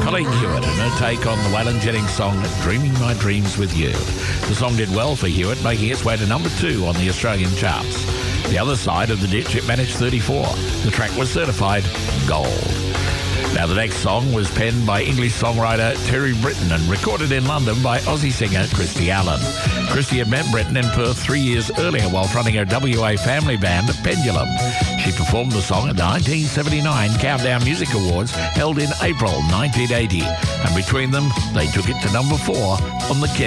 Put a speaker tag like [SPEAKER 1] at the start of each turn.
[SPEAKER 1] Colleen Hewitt and her take on the Waylon Jennings song Dreaming My Dreams With You. The song did well for Hewitt, making its way to number 2 on the Australian charts. The other side of the ditch, it managed 34. The track was certified gold. Now, the next song was penned by English songwriter Terry Britton and recorded in London by Aussie singer Christy Allen. Christy had met Britton in Perth 3 years earlier while fronting her WA family band, Pendulum. She performed the song at the 1979 Countdown Music Awards held in April 1980. And between them, they took it to number 4 on the Kid